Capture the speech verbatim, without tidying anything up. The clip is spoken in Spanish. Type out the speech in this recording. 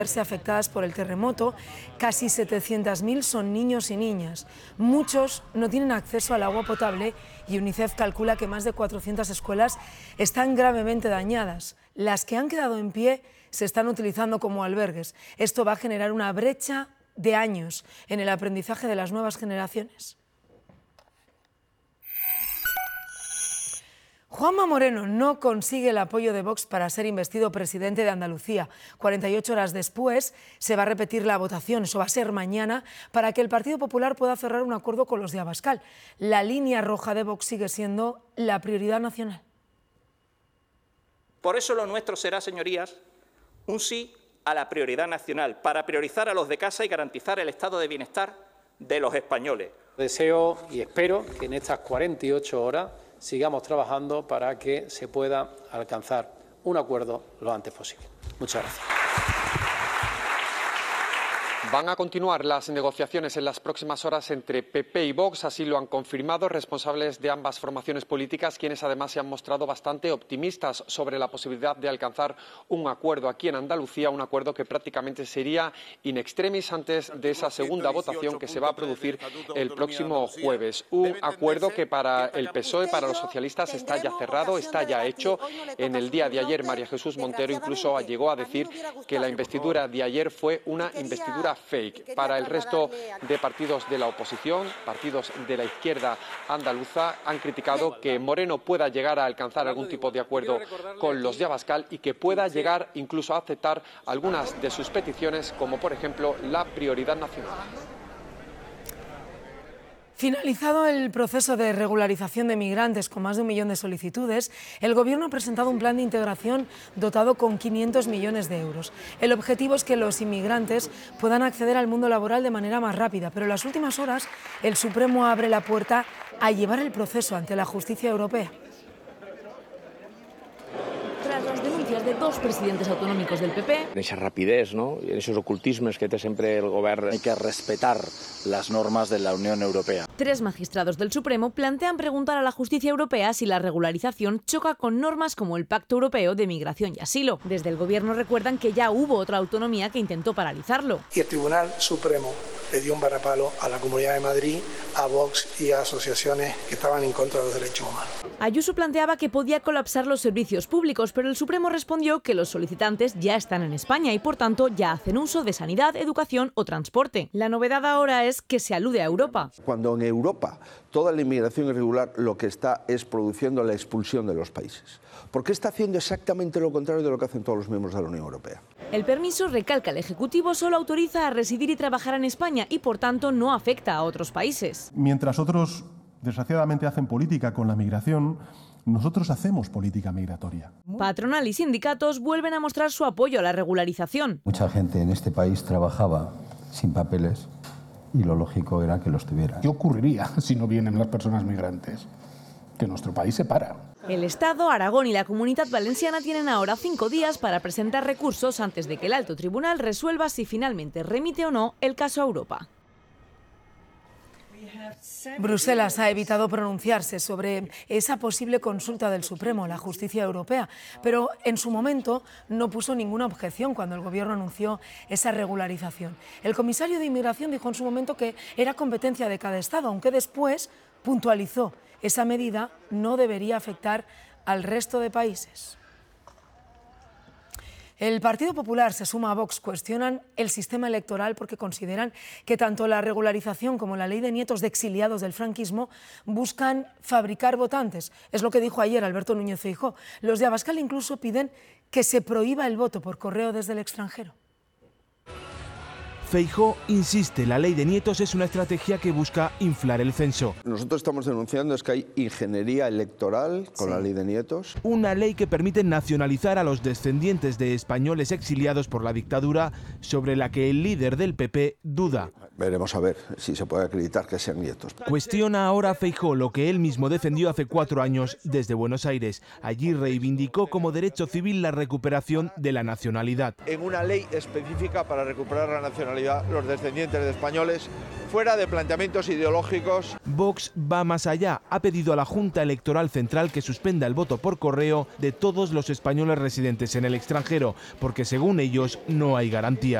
afectadas por el terremoto, casi setecientas mil son niños y niñas. Muchos no tienen acceso al agua potable y UNICEF calcula que más de cuatrocientas escuelas están gravemente dañadas. Las que han quedado en pie se están utilizando como albergues. Esto va a generar una brecha de años en el aprendizaje de las nuevas generaciones. Juanma Moreno no consigue el apoyo de Vox para ser investido presidente de Andalucía. cuarenta y ocho horas después se va a repetir la votación, eso va a ser mañana, para que el Partido Popular pueda cerrar un acuerdo con los de Abascal. La línea roja de Vox sigue siendo la prioridad nacional. Por eso lo nuestro será, señorías, un sí a la prioridad nacional, para priorizar a los de casa y garantizar el estado de bienestar de los españoles. Deseo y espero que en estas cuarenta y ocho horas sigamos trabajando para que se pueda alcanzar un acuerdo lo antes posible. Muchas gracias. Van a continuar las negociaciones en las próximas horas entre P P y Vox, así lo han confirmado responsables de ambas formaciones políticas, quienes además se han mostrado bastante optimistas sobre la posibilidad de alcanzar un acuerdo aquí en Andalucía, un acuerdo que prácticamente sería in extremis antes de esa segunda votación que se va a producir el próximo jueves. Un acuerdo que para el P S O E, para los socialistas, está ya cerrado, está ya hecho. En el día de ayer María Jesús Montero incluso llegó a decir que la investidura de ayer fue una investidura fake. Para el resto de partidos de la oposición, partidos de la izquierda andaluza, han criticado que Moreno pueda llegar a alcanzar algún tipo de acuerdo con los de Abascal y que pueda llegar incluso a aceptar algunas de sus peticiones, como por ejemplo la prioridad nacional. Finalizado el proceso de regularización de migrantes con más de un millón de solicitudes, el Gobierno ha presentado un plan de integración dotado con quinientos millones de euros. El objetivo es que los inmigrantes puedan acceder al mundo laboral de manera más rápida, pero en las últimas horas el Supremo abre la puerta a llevar el proceso ante la justicia europea. Tras las denuncias de dos presidentes autonómicos del P P... En esa rapidez, ¿no? I en esos ocultismes que té sempre el govern. Hay que respetar las normas de la Unión Europea. Tres magistrados del Supremo plantean preguntar a la justicia europea si la regularización choca con normas como el Pacto Europeo de Migración y Asilo. Desde el Gobierno recuerdan que ya hubo otra autonomía que intentó paralizarlo. Y el Tribunal Supremo le dio un varapalo a la Comunidad de Madrid, a Vox y a asociaciones que estaban en contra de los derechos humanos. Ayuso planteaba que podía colapsar los servicios públicos, pero el Supremo respondió que los solicitantes ya están en España y por tanto ya hacen uso de sanidad, educación o transporte. La novedad ahora es que se alude a Europa. Cuando en Europa toda la inmigración irregular lo que está es produciendo la expulsión de los países. ¿Por qué está haciendo exactamente lo contrario de lo que hacen todos los miembros de la Unión Europea? El permiso, recalca el Ejecutivo, solo autoriza a residir y trabajar en España y por tanto no afecta a otros países. Mientras otros desgraciadamente hacen política con la migración, nosotros hacemos política migratoria. Patronal y sindicatos vuelven a mostrar su apoyo a la regularización. Mucha gente en este país trabajaba sin papeles y lo lógico era que los tuviera. ¿Qué ocurriría si no vienen las personas migrantes? Que nuestro país se para. El Estado, Aragón y la Comunidad Valenciana tienen ahora cinco días para presentar recursos antes de que el Alto Tribunal resuelva si finalmente remite o no el caso a Europa. Bruselas ha evitado pronunciarse sobre esa posible consulta del Supremo a la justicia europea, pero en su momento no puso ninguna objeción cuando el Gobierno anunció esa regularización. El comisario de Inmigración dijo en su momento que era competencia de cada Estado, aunque después puntualizó esa medida no debería afectar al resto de países. El Partido Popular se suma a Vox, cuestionan el sistema electoral porque consideran que tanto la regularización como la ley de nietos de exiliados del franquismo buscan fabricar votantes. Es lo que dijo ayer Alberto Núñez Feijóo. Los de Abascal incluso piden que se prohíba el voto por correo desde el extranjero. Feijóo insiste, la ley de nietos es una estrategia que busca inflar el censo. Nosotros estamos denunciando es que hay ingeniería electoral con sí. la ley de nietos. Una ley que permite nacionalizar a los descendientes de españoles exiliados por la dictadura, sobre la que el líder del P P duda. Veremos a ver si se puede acreditar que sean nietos. Cuestiona ahora Feijóo lo que él mismo defendió hace cuatro años desde Buenos Aires. Allí reivindicó como derecho civil la recuperación de la nacionalidad. En una ley específica para recuperar la nacionalidad nacionalidad los descendientes de españoles, fuera de planteamientos ideológicos. Vox va más allá. Ha pedido a la Junta Electoral Central que suspenda el voto por correo de todos los españoles residentes en el extranjero, porque según ellos no hay garantías.